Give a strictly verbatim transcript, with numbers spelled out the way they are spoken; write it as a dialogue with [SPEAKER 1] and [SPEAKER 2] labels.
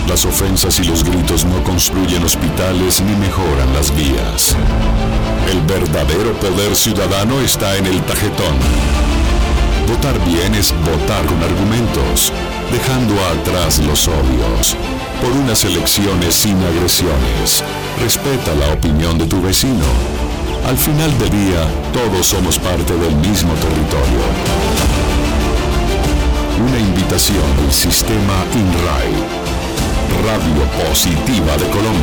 [SPEAKER 1] Las ofensas y los gritos no construyen hospitales ni mejoran las vías. El verdadero poder ciudadano está en el tarjetón. Votar bien es votar con argumentos, dejando atrás los odios. Por unas elecciones sin agresiones. Respeta la opinión de tu vecino. Al final del día, todos somos parte del mismo territorio. Una invitación del sistema INRAI. Radio Positiva de Colombia.